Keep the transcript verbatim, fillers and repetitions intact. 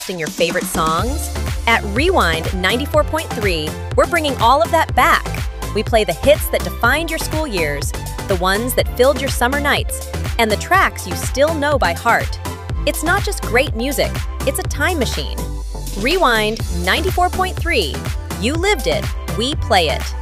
Your favorite songs? At Rewind ninety-four point three, we're bringing all of that back. We play the hits that defined your school years, the ones that filled your summer nights, and the tracks you still know by heart. It's not just great music, it's a time machine. Rewind ninety-four point three. You lived it, we play it.